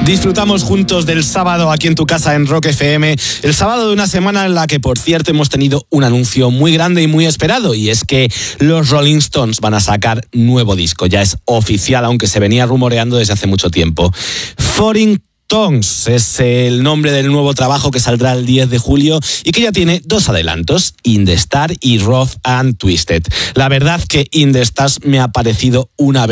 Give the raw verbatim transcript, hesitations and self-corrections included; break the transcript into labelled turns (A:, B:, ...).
A: Disfrutamos juntos del sábado aquí en tu casa en Rock F M. El sábado de una semana en la que, por cierto, hemos tenido un anuncio muy grande y muy esperado. Y es que los Rolling Stones van a sacar nuevo disco. Ya es oficial, aunque se venía rumoreando desde hace mucho tiempo. Foreign Tongues es el nombre del nuevo trabajo que saldrá el diez de julio y que ya tiene dos adelantos, In the Stars y Rough and Twisted. La verdad que In the Stars me ha parecido una